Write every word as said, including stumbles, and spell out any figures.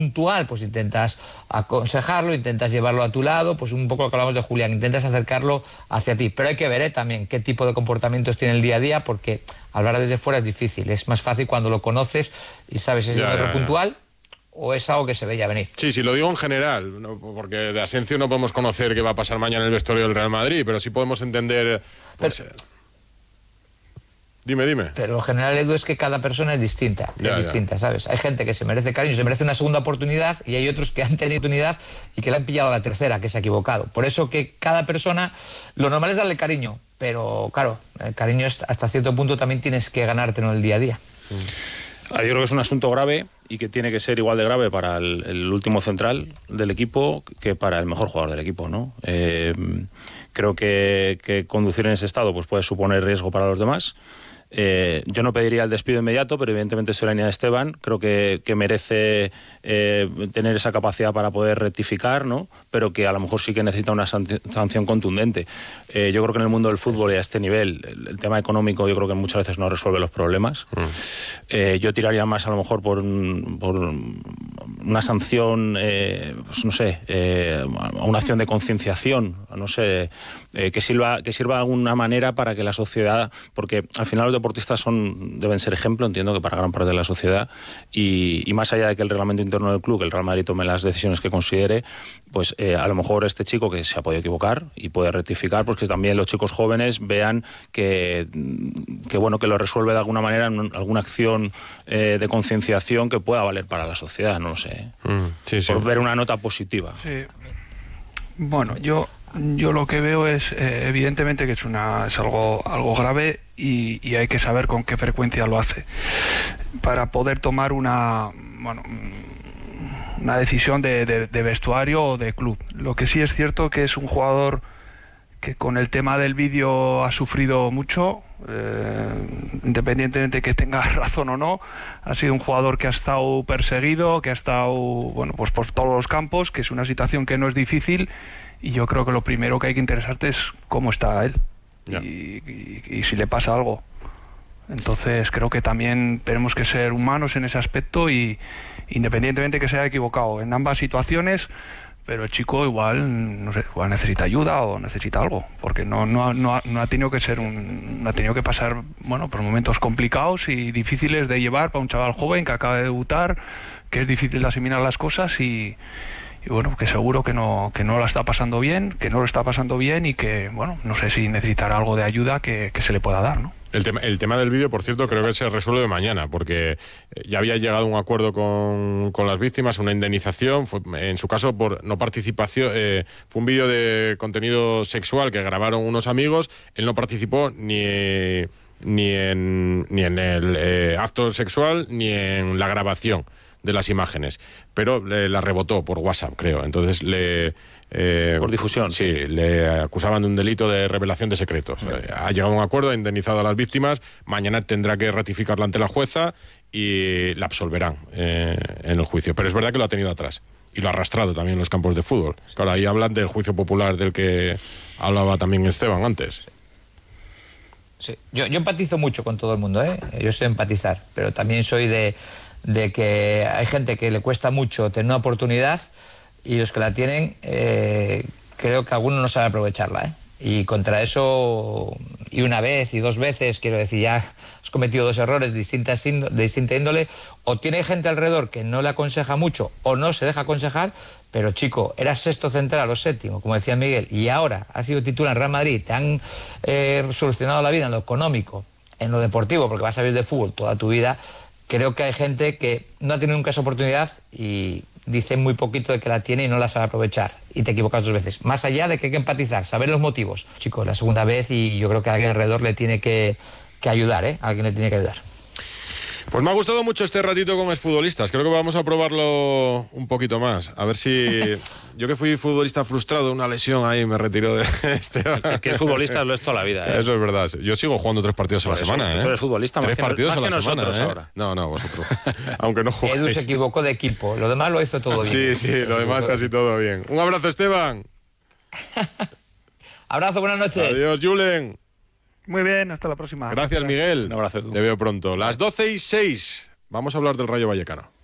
puntual, pues intentas aconsejarlo, intentas llevarlo a tu lado, pues un poco lo que hablamos de Julián, intentas acercarlo hacia ti. Pero hay que ver ¿eh? también qué tipo de comportamientos tiene el día a día, porque hablar desde fuera es difícil. Es más fácil cuando lo conoces y sabes si es un error puntual o es algo que se veía venir. Sí, sí, lo digo en general, ¿no? Porque de Asensio no podemos conocer qué va a pasar mañana en el vestuario del Real Madrid, pero sí podemos entender... Pues, pero, dime, dime. Pero lo general, Edu, es que cada persona es distinta, ya, es distinta, ya. ¿sabes? Hay gente que se merece cariño, se merece una segunda oportunidad, y hay otros que han tenido oportunidad y que le han pillado a la tercera, que se ha equivocado. Por eso que cada persona, lo normal es darle cariño, pero claro, el cariño es, hasta cierto punto también tienes que ganártelo en el día a día. Sí. Yo creo que es un asunto grave y que tiene que ser igual de grave para el, el último central del equipo que para el mejor jugador del equipo, ¿no? Eh, creo que, que conducir en ese estado pues puede suponer riesgo para los demás. Eh, yo no pediría el despido inmediato, pero evidentemente soy la línea de Esteban. Creo que, que merece eh, tener esa capacidad para poder rectificar, ¿no? Pero que a lo mejor sí que necesita una sanción contundente. Eh, yo creo que en el mundo del fútbol y a este nivel, el, el tema económico yo creo que muchas veces no resuelve los problemas. Mm. Eh, yo tiraría más a lo mejor por, un, por una sanción, eh, pues no sé, eh, una acción de concienciación, no sé, eh, que sirva, que sirva de alguna manera para que la sociedad, porque al final los deportistas son, deben ser ejemplo, entiendo que para gran parte de la sociedad, y, y más allá de que el reglamento interno del club, que el Real Madrid tome las decisiones que considere, pues eh, a lo mejor este chico que se ha podido equivocar y puede rectificar, pues que también los chicos jóvenes vean que, que bueno, que lo resuelve de alguna manera en alguna acción eh, de concienciación que pueda valer para la sociedad, no lo sé, mm, sí, sí. por ver una nota positiva. Sí. Bueno, yo yo lo que veo es eh, evidentemente que es una es algo algo grave y, y hay que saber con qué frecuencia lo hace para poder tomar una bueno una decisión de, de, de vestuario o de club. Lo que sí es cierto que es un jugador que con el tema del vídeo ha sufrido mucho, eh, independientemente de que tenga razón o no. Ha sido un jugador que ha estado perseguido, que ha estado bueno pues por todos los campos, que es una situación que no es difícil, y yo creo que lo primero que hay que interesarte es cómo está él y, y, y si le pasa algo. Entonces creo que también tenemos que ser humanos en ese aspecto, y independientemente que se haya equivocado en ambas situaciones, pero el chico igual, no sé, igual necesita ayuda o necesita algo, porque no, no, no, ha, no ha tenido que ser un, no ha tenido que pasar, bueno, por momentos complicados y difíciles de llevar para un chaval joven que acaba de debutar, que es difícil de asimilar las cosas y, y bueno, que seguro que no, que no la está pasando bien, que no lo está pasando bien y que, bueno, no sé si necesitará algo de ayuda que, que se le pueda dar, ¿no? El tema, el tema del vídeo, por cierto, creo que se resuelve mañana, porque ya había llegado a un acuerdo con, con las víctimas, una indemnización, fue, en su caso por no participación, eh, fue un vídeo de contenido sexual que grabaron unos amigos, él no participó ni, ni, en, ni en el eh, acto sexual ni en la grabación de las imágenes, pero le, la rebotó por WhatsApp, creo, entonces le... Eh, por difusión. Sí, le acusaban de un delito de revelación de secretos. Eh, ha llegado a un acuerdo, ha indemnizado a las víctimas, mañana tendrá que ratificarlo ante la jueza y la absolverán eh, en el juicio. Pero es verdad que lo ha tenido atrás y lo ha arrastrado también en los campos de fútbol. Claro, ahí hablan del juicio popular del que hablaba también Esteban antes. Sí, yo, yo empatizo mucho con todo el mundo, ¿eh? Yo sé empatizar, pero también soy de, de que hay gente que le cuesta mucho tener una oportunidad, y los que la tienen, eh, creo que algunos no saben aprovecharla, ¿eh? Y contra eso, y una vez y dos veces, quiero decir, ya has cometido dos errores de, distintas índo- de distinta índole, o tiene gente alrededor que no le aconseja mucho, o no se deja aconsejar, pero chico, eras sexto central o séptimo, como decía Miguel, y ahora has sido titular en Real Madrid, te han eh, solucionado la vida en lo económico, en lo deportivo, porque vas a vivir de fútbol toda tu vida. Creo que hay gente que no ha tenido nunca esa oportunidad y dice muy poquito de que la tiene y no la sabe aprovechar, y te equivocas dos veces. Más allá de que hay que empatizar, saber los motivos. Chicos, la segunda vez, y yo creo que alguien alrededor le tiene que, que ayudar, ¿eh? Alguien le tiene que ayudar. Pues me ha gustado mucho este ratito con exfutbolistas. Creo que vamos a probarlo un poquito más. A ver si... Yo que fui futbolista frustrado, una lesión ahí me retiró de este... Que es futbolista lo es toda la vida, ¿eh? Eso es verdad. Yo sigo jugando tres partidos a la semana, ¿eh? Tú eres futbolista, tres más partidos que, más a la que semana, nosotros ¿eh? ahora. No, no, vosotros. Aunque no juguéis. Edu se equivocó de equipo. Lo demás lo hizo todo bien. Sí, sí, lo demás casi todo bien. Un abrazo, Esteban. Abrazo, buenas noches. Adiós, Julen. Muy bien, hasta la próxima. Gracias, Miguel. Un abrazo. Te veo pronto. Las doce y seis. Vamos a hablar del Rayo Vallecano.